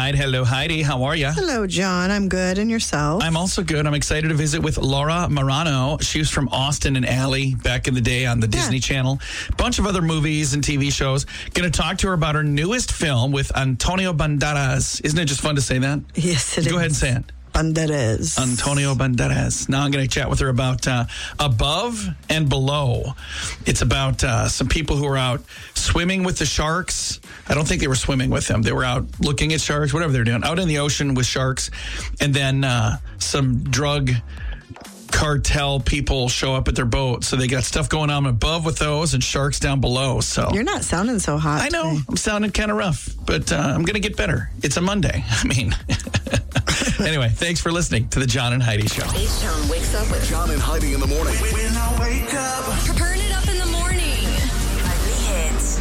side. Hello, Heidi. How are you? Hello, John. I'm good. And yourself? I'm also good. I'm excited to visit with Laura Marano. She was from Austin and Ally back in the day on the Disney Channel. Bunch of other movies and TV shows. Going to talk to her about her newest film with Antonio Banderas. Isn't it just fun to say that? Yes, it is. Go ahead and say it. Banderas. Antonio Banderas. Now I'm going to chat with her about Above and Below. It's about some people who are out swimming with the sharks. I don't think they were swimming with them. They were out looking at sharks, whatever they're doing, out in the ocean with sharks. And then some drug cartel people show up at their boat. So they got stuff going on above with those and sharks down below. So you're not sounding so hot. I know. Today. I'm sounding kind of rough, but I'm going to get better. It's a Monday. I mean... Anyway, thanks for listening to the John and Heidi Show. H-Town wakes up with John and Heidi in the morning. When I wake up. Turn it up in the morning. Heidi hits.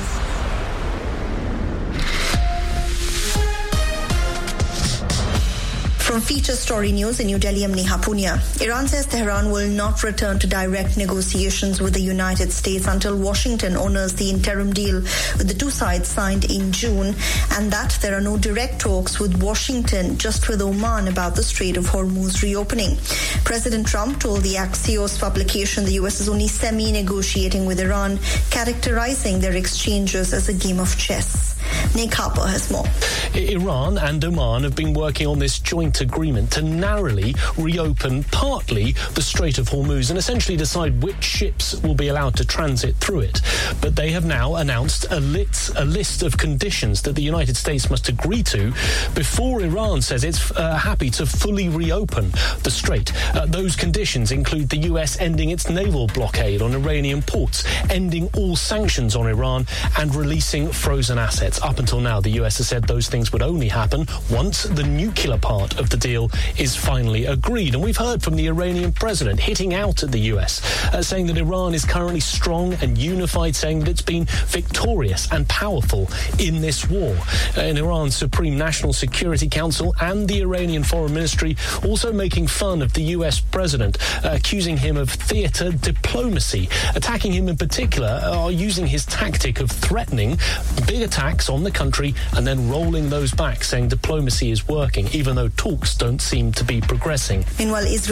From Feature Story News in New Delhi, I'm Neha Punia. Iran says Tehran will not return to direct negotiations with the United States until Washington honors the interim deal with the two sides signed in June, and that there are no direct talks with Washington, just with Oman about the Strait of Hormuz reopening. President Trump told the Axios publication the U.S. is only semi-negotiating with Iran, characterizing their exchanges as a game of chess. Nick Harper has more. Iran and Oman have been working on this joint agreement to narrowly reopen partly the Strait of Hormuz and essentially decide which ships will be allowed to transit through it. But they have now announced a list of conditions that the United States must agree to before Iran says it's happy to fully reopen the strait. Those conditions include the US ending its naval blockade on Iranian ports, ending all sanctions on Iran, and releasing frozen assets. Up until now, the US has said those things would only happen once the nuclear part of the deal is finally agreed. And we've heard from the Iranian president hitting out at the US, saying that Iran is currently strong and unified, saying that it's been victorious and powerful in this war. In Iran's Supreme National Security Council and the Iranian Foreign Ministry also making fun of the US president, accusing him of theater diplomacy, attacking him in particular, using his tactic of threatening big attacks on the country and then rolling those back, saying diplomacy is working, even though talks don't seem to be progressing. Meanwhile, Israel